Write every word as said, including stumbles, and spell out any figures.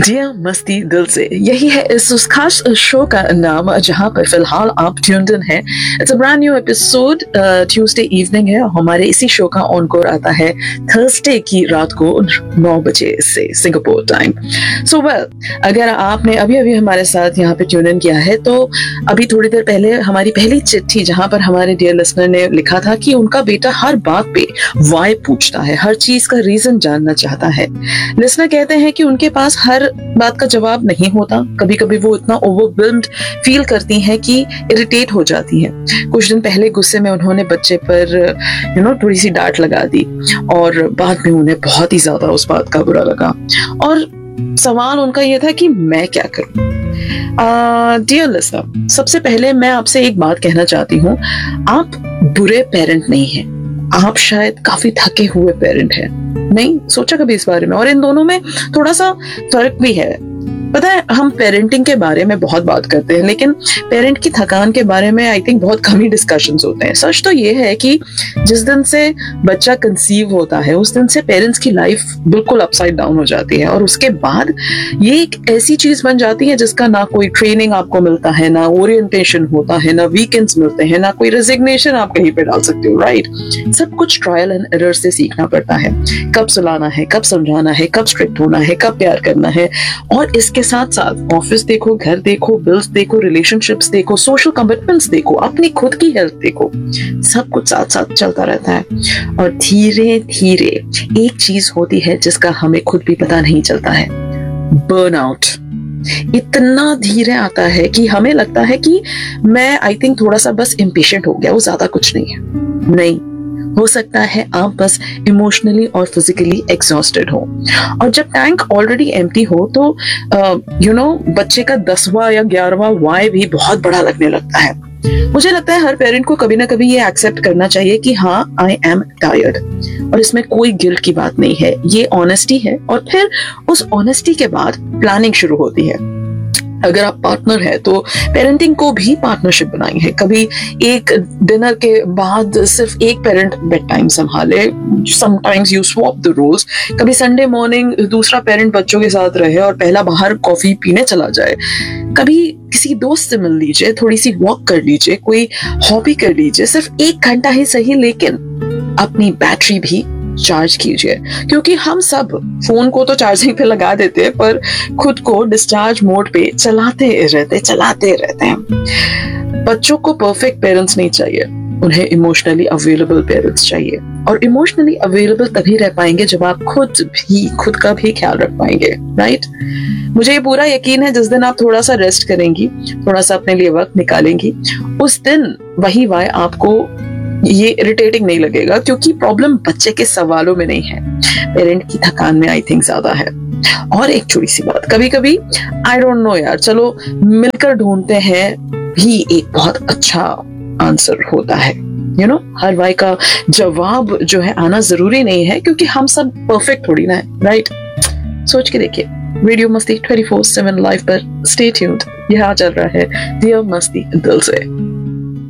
जिया मस्ती दिल से, यही है इस उस खास शो का नाम जहां पर फिलहाल आप ट्यून्ड इन है। It's a brand new episode, Tuesday evening है। हमारे इसी शो का ऑनकोर आता है थर्सडे की रात को नौ बजे से सिंगापुर टाइम। सो वेल, अगर आपने अभी अभी हमारे साथ यहाँ पे ट्यून इन किया है तो अभी थोड़ी देर पहले हमारी पहली चिट्ठी जहां पर हमारे डियर लिसनर ने लिखा था कि उनका बेटा हर बात पे वाई पूछता है, हर चीज का रीजन जानना चाहता है। लिसनर कहते हैं कि उनके पास हर बात का जवाब नहीं होता, कभी कभी वो इतना ओवरवेल्म्ड फील करती हैं कि इरिटेट हो जाती हैं। कुछ दिन पहले गुस्से में उन्होंने बच्चे पर यू नो थोड़ी सी डांट लगा दी और बाद में उन्हें बहुत ही ज्यादा उस बात का बुरा लगा और सवाल उनका यह था कि मैं क्या करूं। डियर uh, लिसनर, सबसे पहले मैं आपसे एक बात कहना चाहती हूँ, आप बुरे पेरेंट नहीं हैं, आप शायद काफी थके हुए पेरेंट हैं। नहीं सोचा कभी इस बारे में? और इन दोनों में थोड़ा सा फर्क भी है। पता है, हम पेरेंटिंग के बारे में बहुत बात करते हैं लेकिन पेरेंट की थकान के बारे में आई थिंक बहुत कम ही डिस्कशंस होते हैं। सच तो ये है कि जिस दिन से बच्चा कंसीव होता है उस दिन से पेरेंट्स की लाइफ बिल्कुल अपसाइड डाउन हो जाती है और उसके बाद ये एक ऐसी चीज बन जाती है जिसका ना कोई ट्रेनिंग आपको मिलता है, ना ओरिएंटेशन होता है, ना वीकेंड्स मिलते हैं, ना कोई रेजिग्नेशन आप कहीं पे डाल सकते हो। राइट, सब कुछ ट्रायल एंड एरर से सीखना पड़ता है। कब सुलाना है, कब समझाना है, कब स्ट्रिक्ट होना है, कब प्यार करना है, और इसके साथ साथ ऑफिस देखो, घर देखो, बिल्स देखो, रिलेशनशिप्स देखो, सोशल कमिटमेंट्स देखो, अपनी खुद की हेल्थ देखो, सब कुछ साथ साथ चलता रहता है। और धीरे धीरे एक चीज होती है जिसका हमें खुद भी पता नहीं चलता है, बर्नआउट। इतना धीरे आता है कि हमें लगता है कि मैं आई थिंक थोड़ा सा बस इम्पेशेंट हो गया, वो ज्यादा कुछ नहीं है। नहीं, हो सकता है आप बस इमोशनली और फिजिकली एग्जॉस्टेड हो, और जब टैंक ऑलरेडी एम्प्टी हो तो यू नो बच्चे का दसवां या ग्यारहवां वाई भी बहुत बड़ा लगने लगता है। मुझे लगता है हर पेरेंट को कभी ना कभी ये एक्सेप्ट करना चाहिए कि हाँ, आई एम टायर्ड, और इसमें कोई गिल्ट की बात नहीं है, ये ऑनेस्टी है। और फिर उस ऑनेस्टी के बाद प्लानिंग शुरू होती है। अगर आप पार्टनर है तो पेरेंटिंग को भी पार्टनरशिप बनाई है। कभी एक डिनर के बाद सिर्फ एक पेरेंट बेड टाइम संभाले, sometimes you swap the roles. कभी संडे मॉर्निंग दूसरा पेरेंट बच्चों के साथ रहे और पहला बाहर कॉफी पीने चला जाए। कभी किसी दोस्त से मिल लीजिए, थोड़ी सी वॉक कर लीजिए, कोई हॉबी कर लीजिए, सिर्फ एक घंटा ही सही, लेकिन अपनी बैटरी भी चार्ज कीजिए। क्योंकि हम सब फोन को तो चार्जिंग पे लगा देते हैं पर खुद को डिस्चार्ज मोड पे चलाते रहते चलाते रहते हैं। बच्चों को परफेक्ट पेरेंट्स नहीं चाहिए, उन्हें इमोशनली अवेलेबल पेरेंट्स चाहिए। और इमोशनली अवेलेबल तभी रह पाएंगे जब आप खुद भी खुद का भी ख्याल रख पाएंगे। राइट, मुझे ये पूरा यकीन है जिस दिन आप थोड़ा सा रेस्ट करेंगी, थोड़ा सा अपने लिए वक्त निकालेंगी, उस दिन वही वाई आपको ये इरिटेटिंग नहीं लगेगा, क्योंकि प्रॉब्लम बच्चे के सवालों में नहीं है, पेरेंट की थकान में आई थिंक ज्यादा है। और एक छोटी सी बात, कभी कभी आई डोंट नो यार, चलो मिलकर ढूंढते हैं भी एक बहुत अच्छा आंसर होता है। यू नो, हर वाई का जवाब जो है आना जरूरी नहीं है, क्योंकि हम सब परफेक्ट थोड़ी ना है। राइट, सोच के देखिए। रेडियो मस्ती ट्वेंटी फोर सेवन लाइव पर स्टे ट्यून्ड, यहाँ चल रहा है जिया मस्ती दिल से।